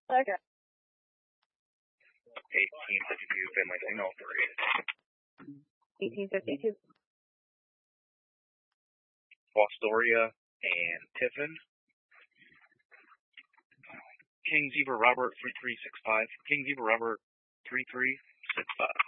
Okay. 1852, family signal 1852. Fostoria and Tiffin. King Zebra Robert 3365. King Zebra Robert 3365.